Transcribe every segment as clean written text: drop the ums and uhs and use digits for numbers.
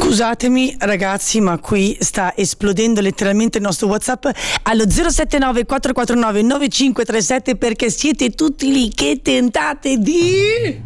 Scusatemi ragazzi, ma qui sta esplodendo letteralmente il nostro WhatsApp allo 079 449 9537 perché siete tutti lì che tentate di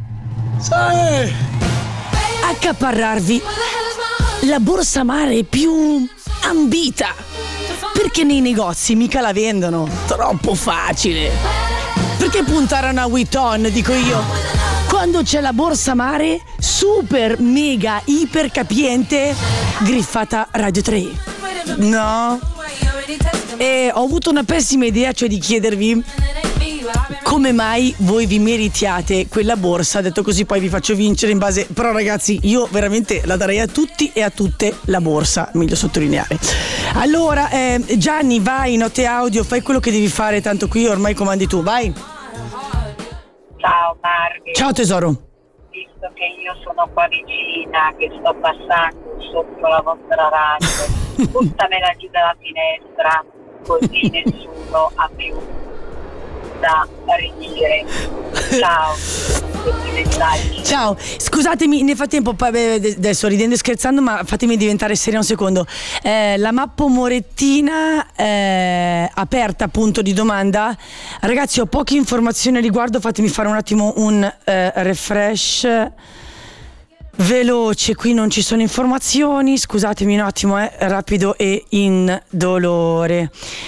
accaparrarvi la borsa mare più ambita, perché nei negozi mica la vendono, troppo facile. Perché puntare a una Vuitton, dico io, quando c'è la borsa mare super mega iper capiente griffata Radio 3? No? E ho avuto una pessima idea, cioè di chiedervi come mai voi vi meritiate quella borsa. Detto così poi vi faccio vincere in base. Però ragazzi, io veramente la darei a tutti e a tutte la borsa, meglio sottolineare. Allora Gianni, vai, note audio, fai quello che devi fare, tanto qui ormai comandi tu, vai. Ciao Marghe. Ciao tesoro. Visto che io sono qua vicina, che sto passando sotto la vostra radio, buttamela giù dalla finestra, così nessuno ha più da ridire. Ciao. Ciao, scusatemi, nel frattempo adesso ridendo e scherzando, ma fatemi diventare seria un secondo. La mappa Morettina aperta, punto di domanda. Ragazzi, ho poche informazioni a riguardo, fatemi fare un attimo un refresh veloce, qui non ci sono informazioni, scusatemi un attimo, rapido e indolore.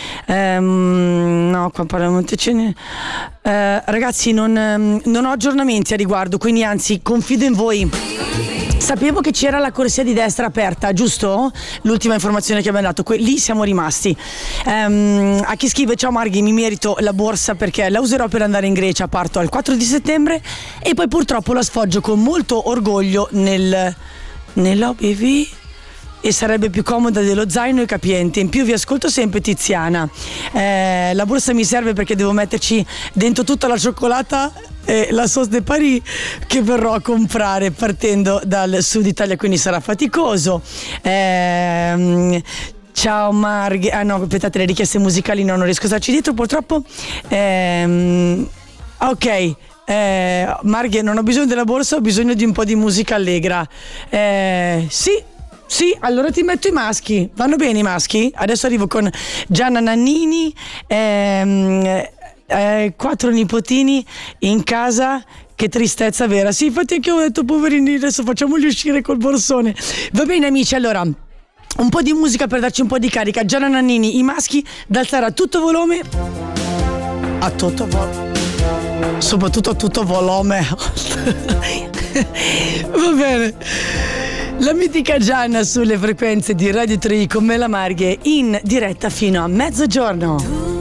No, qua parliamo Montecene. Ragazzi, non ho aggiornamenti a riguardo, quindi anzi confido in voi. Sapevo che c'era la corsia di destra aperta, giusto? L'ultima informazione che abbiamo dato, lì siamo rimasti. A chi scrive: ciao Marghi, mi merito la borsa perché la userò per andare in Grecia, parto al 4 di settembre e poi purtroppo la sfoggio con molto orgoglio nell'OBV e sarebbe più comoda dello zaino e capiente. In più vi ascolto sempre, Tiziana. La borsa mi serve perché devo metterci dentro tutta la cioccolata e la sauce de Paris che verrò a comprare partendo dal sud Italia, quindi sarà faticoso. Ciao Marghe. Ah no, aspettate, le richieste musicali non riesco a starci dietro purtroppo. Ok. Marghe, non ho bisogno della borsa, ho bisogno di un po' di musica allegra. Sì, allora ti metto i maschi. Vanno bene i maschi? Adesso arrivo con Gianna Nannini, 4 nipotini in casa. Che tristezza vera. Sì, infatti anche io ho detto poverini, adesso facciamoli uscire col borsone. Va bene amici, allora un po' di musica per darci un po' di carica. Gianna Nannini, i maschi, da alzare a tutto volume. A tutto volume. Soprattutto a tutto volume. Va bene. La mitica Gianna sulle frequenze di Radio 3 con Mela Marghe in diretta fino a mezzogiorno.